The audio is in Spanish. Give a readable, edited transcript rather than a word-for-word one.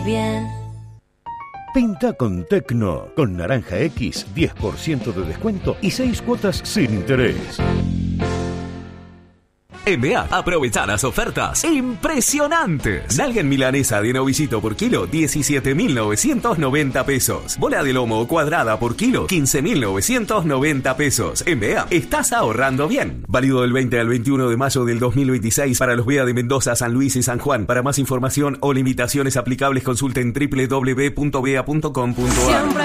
bien. Pinta con Tecno. Con Naranja X, 10% de descuento y 6 cuotas sin interés. En BEA, aprovecha las ofertas impresionantes. Nalga en milanesa de novillito por kilo, 17.990 pesos. Bola de lomo cuadrada por kilo, 15.990 pesos. En BEA, estás ahorrando bien. Válido del 20 al 21 de mayo del 2026 para los BEA de Mendoza, San Luis y San Juan. Para más información o limitaciones aplicables, consulten www.bea.com.ar.